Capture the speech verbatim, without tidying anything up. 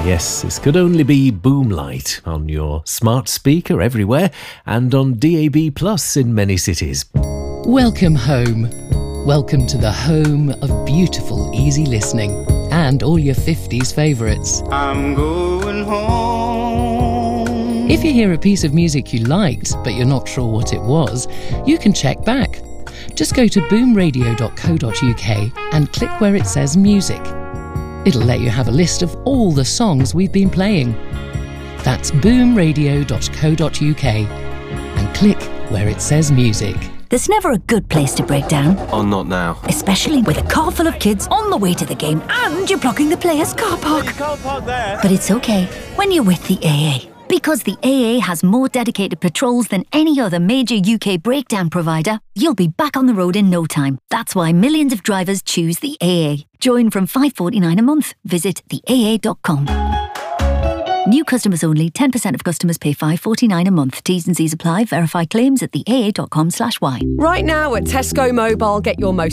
Yes, this could only be Boomlight on your smart speaker everywhere and on D A B plus in many cities. Welcome home. Welcome to the home of beautiful, easy listening and all your fifties favourites. I'm going home. If you hear a piece of music you liked, but you're not sure what it was, you can check back. Just go to boom radio dot co dot U K and click where it says music. It'll let you have a list of all the songs we've been playing. That's boom radio dot co dot U K and click where it says music. There's never a good place to break down. Oh, not now. Especially with a car full of kids on the way to the game and you're blocking the players' car park. You can't park there. But it's okay when you're with the A A. Because the A A has more dedicated patrols than any other major U K breakdown provider, you'll be back on the road in no time. That's why millions of drivers choose the A A. Join from five pounds forty-nine a month. Visit the A A dot com. New customers only. ten percent of customers pay five pounds forty-nine a month. T's and C's apply. Verify claims at the A A dot com slash Y. Right now at Tesco Mobile, get your most